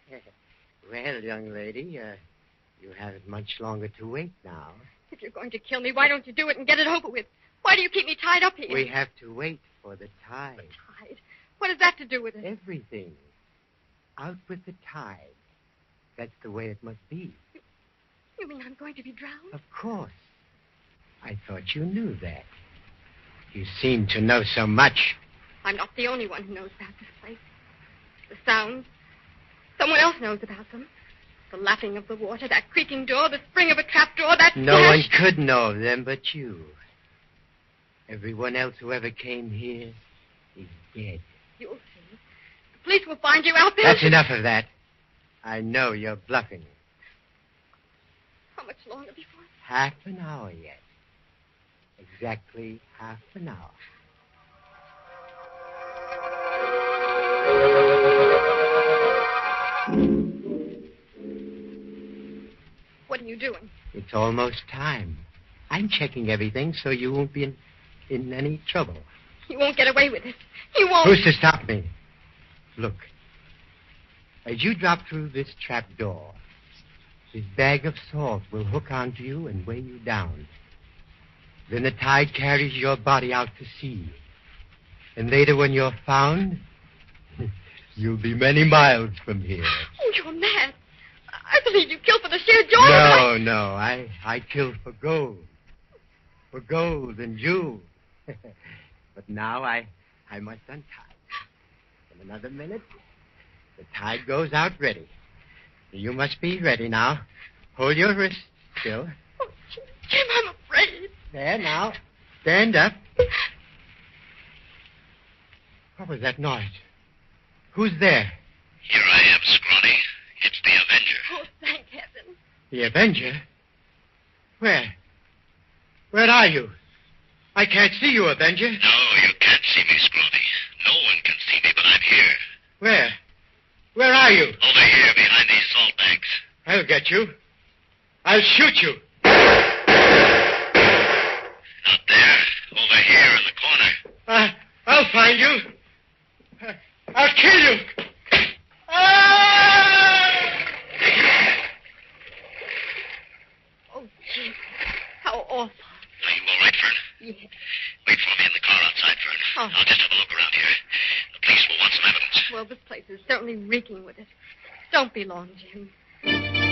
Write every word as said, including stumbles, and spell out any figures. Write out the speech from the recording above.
Well, young lady, uh, you haven't much longer to wait now. If you're going to kill me, why don't you do it and get it over with? Why do you keep me tied up here? We have to wait for the tide. The tide? What has that to do with it? Everything. Out with the tide. That's the way it must be. You, you mean I'm going to be drowned? Of course. I thought you knew that. You seem to know so much. I'm not the only one who knows about this place. The sounds. Someone else knows about them. The lapping of the water, that creaking door, the spring of a trapdoor, that No flash. one could know of them but you. Everyone else who ever came here is dead. You'll see. The police will find you out there. That's enough of that. I know you're bluffing. How much longer before? Half an hour yet. Exactly half an hour. What are you doing? It's almost time. I'm checking everything so you won't be in, in any trouble. You won't get away with it. You won't. Who's to stop me? Look. As you drop through this trap door, this bag of salt will hook onto you and weigh you down. Then the tide carries your body out to sea. And later when you're found, you'll be many miles from here. Oh, you're mad. I believe you killed for the sheer joy No, of it. no. I, I kill for gold. For gold and jewels. But now I, I must untie. In another minute, the tide goes out ready. You must be ready now. Hold your wrist still. Oh, Jim, I'm afraid. There, now. Stand up. What was that noise? Who's there? Here I am, Scrawny. It's the Avenger. Oh, thank heaven. The Avenger? Where? Where are you? I can't see you, Avenger. No, you can't see me, Scrawny. No one can see me, but I'm here. Where? Where are you? Over here, behind these salt bags. I'll get you. I'll shoot you. Not there. Over here in the corner. Uh, I'll find you. Uh, I'll kill you. Ah! Oh, Jim. How awful. Are you all right, Fern? Yes. Wait for me in the car outside, Fern. Oh. I'll just have a look around here. The police will want some evidence. Well, this place is certainly reeking with it. Don't be long, Jim.